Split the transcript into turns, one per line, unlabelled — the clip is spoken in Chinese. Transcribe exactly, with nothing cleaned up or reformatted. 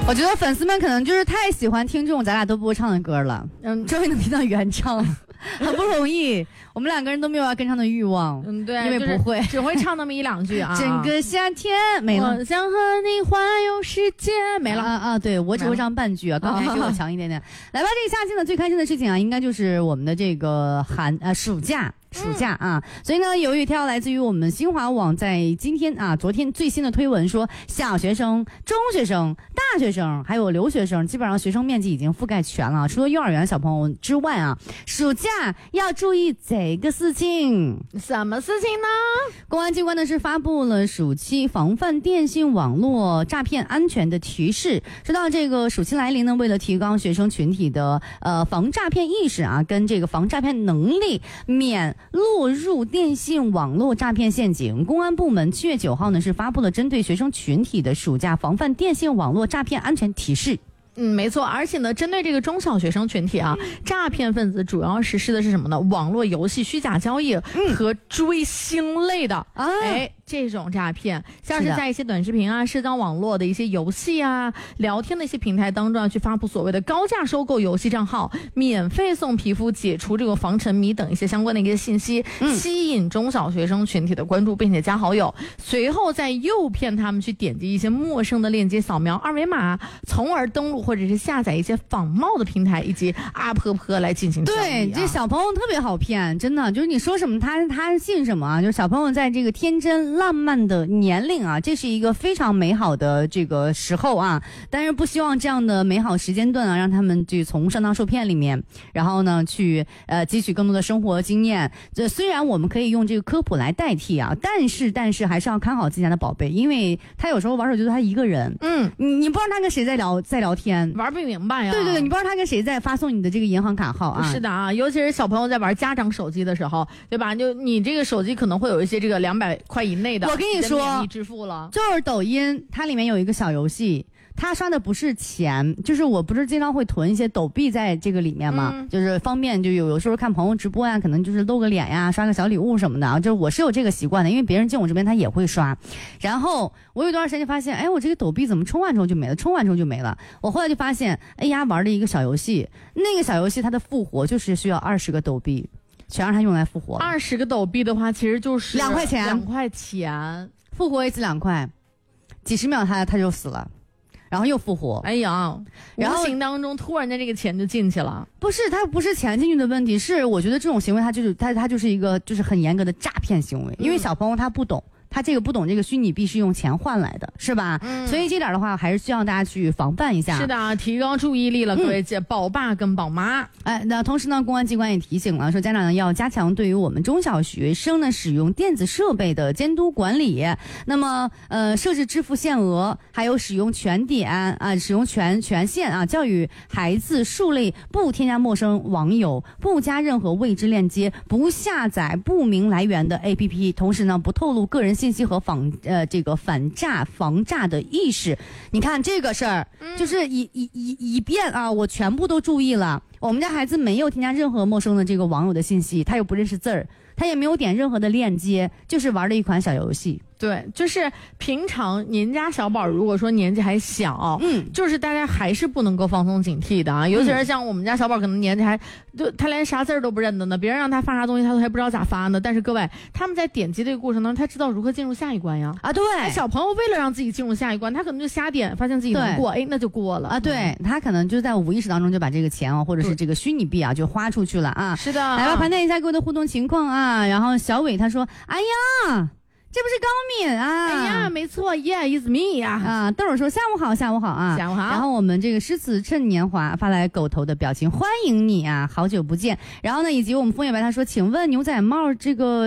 我觉得粉丝们可能就是太喜欢听这种咱俩都不会唱的歌了，嗯，终于能听到原唱，很不容易。我们两个人都没有要跟唱的欲望，
嗯，对，
因为不会，
就是、只会唱那么一两句啊。
整个夏天没了，
我想和你环游世界，没了
啊啊！对我只会唱半句啊，刚才比我强一点点。来吧，这个夏季呢最开心的事情啊，应该就是我们的这个寒呃暑假。暑假啊，嗯、所以呢，有一条来自于我们新华网在今天啊，昨天最新的推文说，小学生、中学生、大学生还有留学生，基本上学生面积已经覆盖全了。除了幼儿园小朋友之外啊，暑假要注意这个事情。
什么事情呢？
公安机关呢是发布了暑期防范电信网络诈骗安全的提示。说到这个暑期来临呢，为了提高学生群体的呃防诈骗意识啊，跟这个防诈骗能力，免落入电信网络诈骗陷阱，公安部门七月九号呢是发布了针对学生群体的暑假防范电信网络诈骗安全提示。
嗯，没错，而且呢，针对这个中小学生群体啊，诈骗分子主要实施的是什么呢？网络游戏虚假交易和追星类的，嗯、哎，这种诈骗，像是在一些短视频啊、社交网络的一些游戏啊、聊天的一些平台当中啊，去发布所谓的高价收购游戏账号、免费送皮肤、解除这个防沉迷等一些相关的一些信息，嗯、吸引中小学生群体的关注，并且加好友，随后再诱骗他们去点击一些陌生的链接，扫描二维码，从而登录或者是下载一些仿冒的平台以及阿婆婆来进行交易、啊。
对，这小朋友特别好骗，真的，就是你说什么他他信什么啊？就是小朋友在这个天真浪漫的年龄啊，这是一个非常美好的这个时候啊，但是不希望这样的美好时间段啊，让他们就从上当受骗里面，然后呢去呃汲取更多的生活经验。这虽然我们可以用这个科普来代替啊，但是但是还是要看好自己家的宝贝，因为他有时候玩手机他一个人，嗯，你你不知道他跟谁在聊在聊天。
玩不明白呀、啊，
对对对，你不知道他跟谁在发送你的这个银行卡号啊？
是的啊，尤其是小朋友在玩家长手机的时候，对吧？就你这个手机可能会有一些这个两百块以内的，
我跟你说，
免疫支付了，
就是抖音，它里面有一个小游戏。他刷的不是钱，就是我不是经常会囤一些抖币在这个里面嘛，嗯、就是方便就有有时候看朋友直播呀，可能就是露个脸呀，刷个小礼物什么的啊。就是我是有这个习惯的，因为别人进我这边他也会刷。然后我有段时间就发现，哎，我这个抖币怎么充完之后就没了，充完之后就没了。我后来就发现，哎呀，玩了一个小游戏，那个小游戏它的复活就是需要二十个抖币，全让它用来复活。
二十个抖币的话，其实就是
两块钱，
两块钱，
复活一次两块，几十秒它它就死了。然后又复活，
哎呀，然后无形当中突然间这个钱就进去了。
不是，它不是钱进去的问题，是我觉得这种行为它就是它它就是一个就是很严格的诈骗行为，因为小朋友他不懂。他这个不懂这个虚拟币是用钱换来的，是吧？嗯，所以这点的话还是需要大家去防范一下。
是的，提高注意力了，各位姐，宝爸跟宝妈。
哎，那同时呢，公安机关也提醒了，说家长呢要加强对于我们中小学生呢使用电子设备的监督管理。那么，呃，设置支付限额，还有使用全点啊，使用权权限啊，教育孩子树立不添加陌生网友，不加任何未知链接，不下载不明来源的 A P P， 同时呢，不透露个人信息和防呃这个反诈防诈的意识。你看这个事儿，就是以以以以便啊，我全部都注意了。我们家孩子没有添加任何陌生的这个网友的信息，他又不认识字儿，他也没有点任何的链接，就是玩了一款小游戏。
对，就是平常您家小宝如果说年纪还小，嗯，就是大家还是不能够放松警惕的啊，尤其是像我们家小宝可能年纪还就他连啥字儿都不认得呢，别人让他发啥东西他都还不知道咋发呢。但是各位，他们在点击这个过程当中，他知道如何进入下一关呀。啊，对，小朋友为了让自己进入下一关，他可能就瞎点，发现自己能过，哎，那就过了啊。
对，他可能就在无意识当中就把这个钱啊，或者是这个虚拟币啊，就花出去了啊。
是的，
来吧，盘点一下各位的互动情况啊。然后小伟他说：“哎呀。”这不是高敏啊！
哎呀，没错 ，Yeah, it's me 呀！
啊，豆儿说下午好，下午好啊，
下午好。
然后我们这个诗词趁年华发来狗头的表情，欢迎你啊，好久不见。然后呢，以及我们枫叶白他说，请问牛仔帽这个。